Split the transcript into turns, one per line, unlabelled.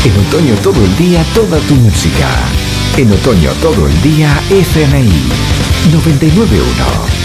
En otoño todo el día, toda tu música. En otoño todo el día, FMI 99.1.